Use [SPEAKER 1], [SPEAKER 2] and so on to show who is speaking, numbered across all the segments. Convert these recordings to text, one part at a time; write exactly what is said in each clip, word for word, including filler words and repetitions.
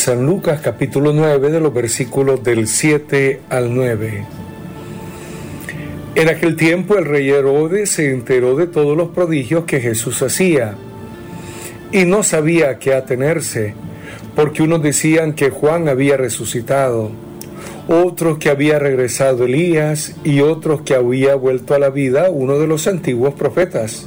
[SPEAKER 1] San Lucas capítulo nueve, de los versículos del siete al nueve. En aquel tiempo el rey Herodes se enteró de todos los prodigios que Jesús hacía y no sabía a qué atenerse, porque unos decían que Juan había resucitado, otros que había regresado Elías y otros que había vuelto a la vida uno de los antiguos profetas.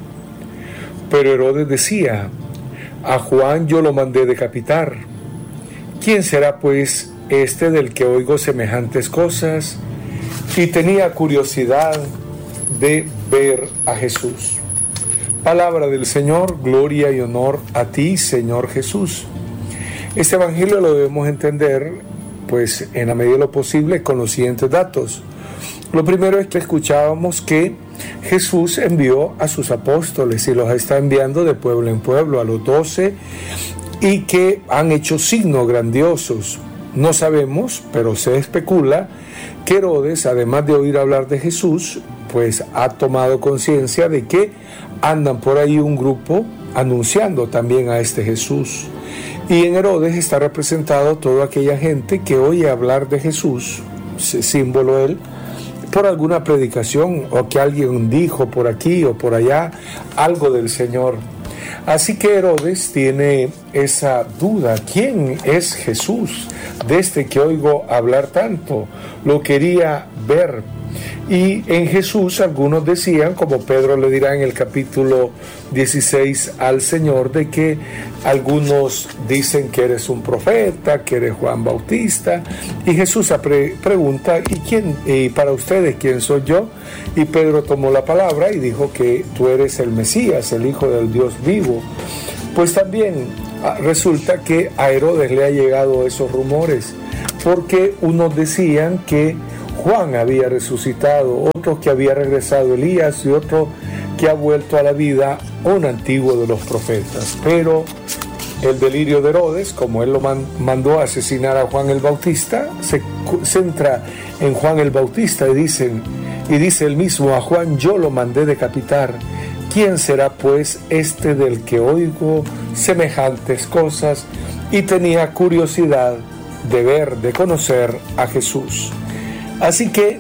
[SPEAKER 1] Pero Herodes decía: a Juan yo lo mandé decapitar. ¿Quién será pues este del que oigo semejantes cosas? Y tenía curiosidad de ver a Jesús. Palabra del Señor, gloria y honor a ti, Señor Jesús. Este evangelio lo debemos entender, pues, en la medida de lo posible, con los siguientes datos. Lo primero es que escuchábamos que Jesús envió a sus apóstoles y los está enviando de pueblo en pueblo, a los doce, y que han hecho signos grandiosos. No sabemos, pero se especula que Herodes, además de oír hablar de Jesús, pues ha tomado conciencia de que andan por ahí un grupo anunciando también a este Jesús. Y en Herodes está representado toda aquella gente que oye hablar de Jesús, símbolo él, por alguna predicación o que alguien dijo por aquí o por allá algo del Señor. Así que Herodes tiene esa duda: ¿quién es Jesús de este que oigo hablar tanto? Lo quería ver. Y en Jesús algunos decían, como Pedro le dirá en el capítulo dieciséis al Señor, de que algunos dicen que eres un profeta, que eres Juan Bautista, y Jesús pre- pregunta: ¿y quién, y para ustedes quién soy yo? Y Pedro tomó la palabra y dijo que tú eres el Mesías, el Hijo del Dios vivo. Pues también resulta que a Herodes le ha llegado esos rumores, porque unos decían que Juan había resucitado, otros que había regresado Elías y otro que ha vuelto a la vida un antiguo de los profetas. Pero el delirio de Herodes, como él lo man, mandó a asesinar a Juan el Bautista, se centra en Juan el Bautista y, dicen, y dice él mismo: a Juan yo lo mandé decapitar. ¿Quién será pues este del que oigo semejantes cosas? Y tenía curiosidad de ver, de conocer a Jesús. Así que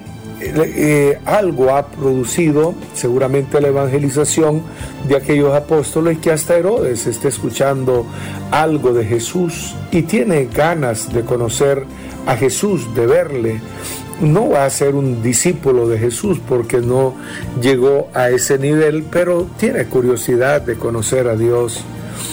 [SPEAKER 1] eh, algo ha producido seguramente la evangelización de aquellos apóstoles, que hasta Herodes está escuchando algo de Jesús y tiene ganas de conocer a Jesús, de verle. No va a ser un discípulo de Jesús porque no llegó a ese nivel, pero tiene curiosidad de conocer a Dios,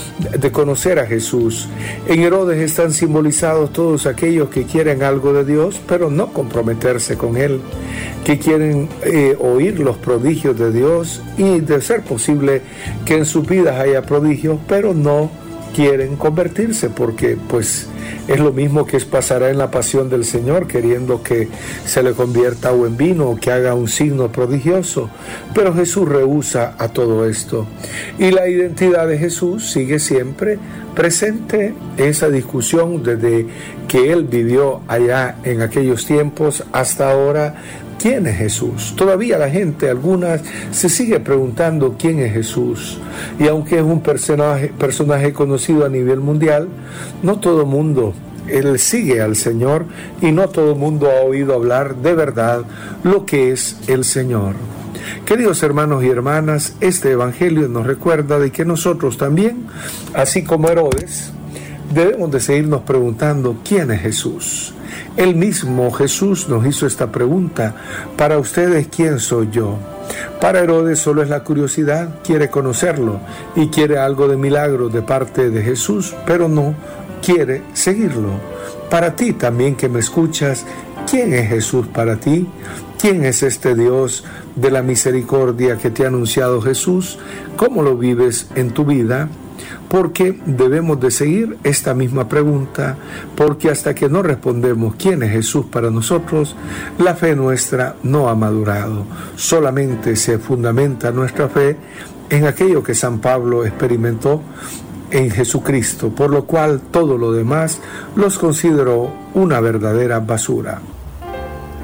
[SPEAKER 1] de conocer a Jesús. En Herodes están simbolizados todos aquellos que quieren algo de Dios, pero no comprometerse con Él, que quieren eh, oír los prodigios de Dios y, de ser posible, que en sus vidas haya prodigios, pero no quieren convertirse, porque pues es lo mismo que pasará en la pasión del Señor, queriendo que se le convierta agua en vino o que haga un signo prodigioso. Pero Jesús rehúsa a todo esto. Y la identidad de Jesús sigue siempre presente, esa discusión desde que Él vivió allá en aquellos tiempos hasta ahora. ¿Quién es Jesús? Todavía la gente, algunas, se sigue preguntando quién es Jesús. Y aunque es un personaje, personaje conocido a nivel mundial, no todo el mundo él sigue al Señor y no todo el mundo ha oído hablar de verdad lo que es el Señor. Queridos hermanos y hermanas, este evangelio nos recuerda de que nosotros también, así como Herodes, debemos de seguirnos preguntando quién es Jesús. El mismo Jesús nos hizo esta pregunta: para ustedes, ¿quién soy yo? Para Herodes solo es la curiosidad, quiere conocerlo y quiere algo de milagro de parte de Jesús, pero no quiere seguirlo. Para ti también que me escuchas, ¿quién es Jesús para ti? ¿Quién es este Dios de la misericordia que te ha anunciado Jesús? ¿Cómo lo vives en tu vida? Porque debemos de seguir esta misma pregunta, porque hasta que no respondemos quién es Jesús para nosotros, la fe nuestra no ha madurado. Solamente se fundamenta nuestra fe en aquello que San Pablo experimentó en Jesucristo, por lo cual todo lo demás los consideró una verdadera basura.